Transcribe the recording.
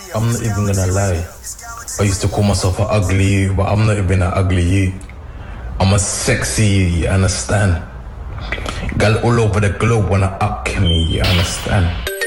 I'm not even gonna lie. I used to call myself an ugly you, but I'm not even an ugly you. I'm a sexy you, you understand? Girl all over the globe wanna up me, you understand?